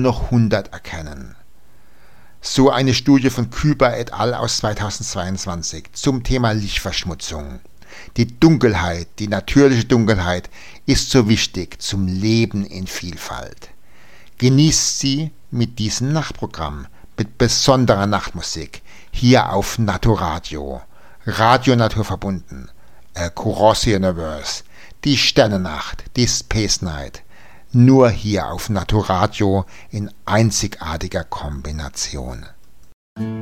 noch 100 erkennen. So eine Studie von Küber et al. Aus 2022 zum Thema Lichtverschmutzung. Die Dunkelheit, die natürliche Dunkelheit, ist so wichtig zum Leben in Vielfalt. Genießt sie mit diesem Nachtprogramm, mit besonderer Nachtmusik, hier auf Naturadio. Radio Natur verbunden, Across the Universe, die Sternennacht, die Space Night. Nur hier auf Naturadio in einzigartiger Kombination.